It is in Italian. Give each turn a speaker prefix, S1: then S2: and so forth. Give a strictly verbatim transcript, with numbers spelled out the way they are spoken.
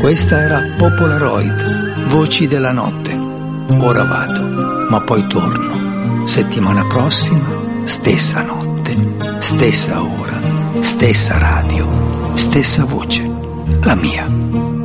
S1: Questa era Popolaroid, Voci della notte. Ora vado, ma poi torno. Settimana prossima, stessa notte, stessa ora, stessa radio, stessa voce, la mia.